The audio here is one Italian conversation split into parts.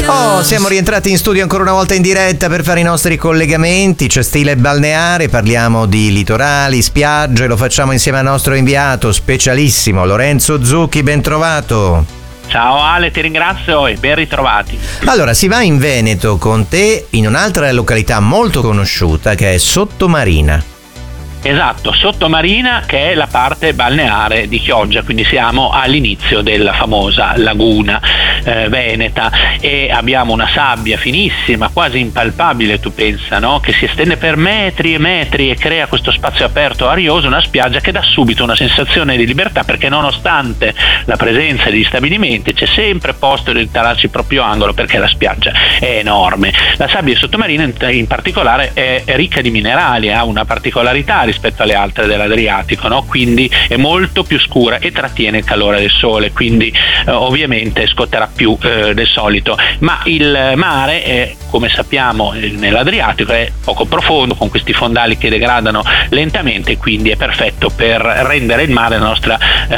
Oh, siamo rientrati in studio ancora una volta in diretta per fare i nostri collegamenti. C'è stile balneare, parliamo di litorali, spiagge, lo facciamo insieme al nostro inviato specialissimo Lorenzo Zucchi, ben trovato. Ciao Ale, ti ringrazio e ben ritrovati. Allora, si va in Veneto con te in un'altra località molto conosciuta che è Sottomarina. Esatto, Sottomarina, che è la parte balneare di Chioggia, quindi siamo all'inizio della famosa laguna veneta, e abbiamo una sabbia finissima, quasi impalpabile, tu pensa, no? Che si estende per metri e metri e crea questo spazio aperto arioso, una spiaggia che dà subito una sensazione di libertà, perché nonostante la presenza degli stabilimenti c'è sempre posto di instalarci il proprio angolo, perché la spiaggia è enorme. La sabbia sottomarina in particolare è ricca di minerali, ha una particolarità rispetto alle altre dell'Adriatico, no? Quindi è molto più scura e trattiene il calore del sole, quindi ovviamente scotterà più del solito, ma il mare come sappiamo nell'Adriatico è poco profondo, con questi fondali che degradano lentamente, quindi è perfetto per rendere il mare la nostra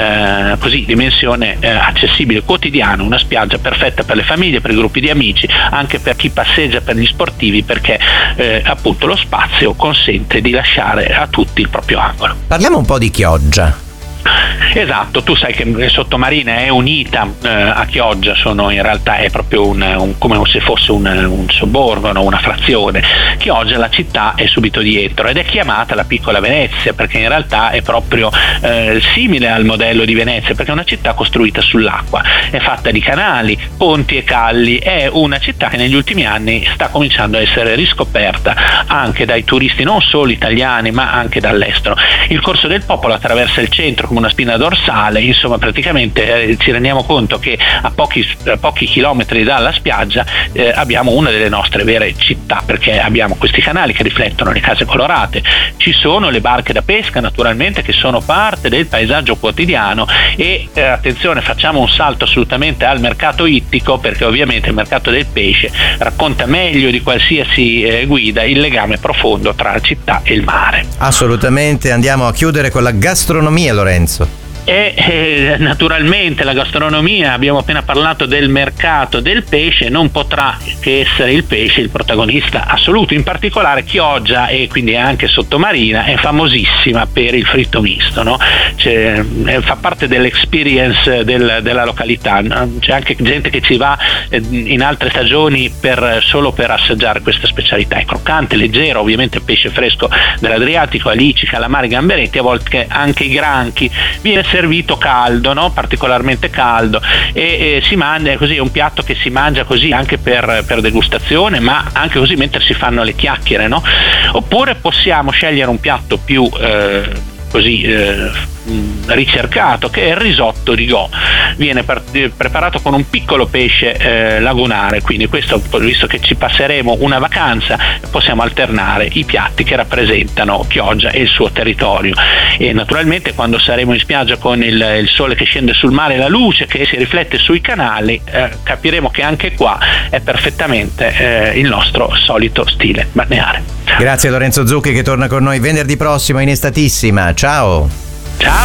dimensione accessibile, quotidiana, una spiaggia perfetta per le famiglie, per i gruppi di amici, anche per chi passeggia, per gli sportivi, perché appunto lo spazio consente di lasciare a tutti il proprio angolo. Parliamo un po' di Chioggia. Esatto, tu sai che Sottomarina è unita a Chioggia, in realtà è proprio come se fosse un sobborgo, no? Una frazione. Chioggia, la città, è subito dietro ed è chiamata la piccola Venezia, perché in realtà è proprio simile al modello di Venezia, perché è una città costruita sull'acqua, è fatta di canali, ponti e calli, è una città che negli ultimi anni sta cominciando a essere riscoperta anche dai turisti non solo italiani ma anche dall'estero. Il corso del Popolo attraversa il centro come una spina dorsale, insomma praticamente ci rendiamo conto che a pochi chilometri dalla spiaggia abbiamo una delle nostre vere città, perché abbiamo questi canali che riflettono le case colorate, ci sono le barche da pesca naturalmente che sono parte del paesaggio quotidiano e attenzione, facciamo un salto assolutamente al mercato ittico, perché ovviamente il mercato del pesce racconta meglio di qualsiasi guida il legame profondo tra la città e il mare. Assolutamente, andiamo a chiudere con la gastronomia, Lorenzo. E naturalmente la gastronomia, abbiamo appena parlato del mercato del pesce, non potrà che essere il pesce il protagonista assoluto. In particolare Chioggia, e quindi anche Sottomarina, è famosissima per il fritto misto, no? Fa parte dell'experience della località. C'è anche gente che ci va in altre stagioni solo per assaggiare questa specialità. È croccante, leggero, ovviamente pesce fresco dell'Adriatico, alici, calamari, gamberetti, a volte anche i granchi. Viene servito caldo, no? Particolarmente caldo, e si mangia così, è un piatto che si mangia così anche per degustazione, ma anche così mentre si fanno le chiacchiere, no? Oppure possiamo scegliere un piatto più ricercato, che è il risotto di Go. Viene preparato con un piccolo pesce lagunare, quindi questo, visto che ci passeremo una vacanza, possiamo alternare i piatti che rappresentano Chioggia e il suo territorio. E naturalmente quando saremo in spiaggia con il sole che scende sul mare e la luce che si riflette sui canali, capiremo che anche qua è perfettamente il nostro solito stile balneare. Grazie Lorenzo Zucchi, che torna con noi venerdì prossimo in Estatissima. Ciao.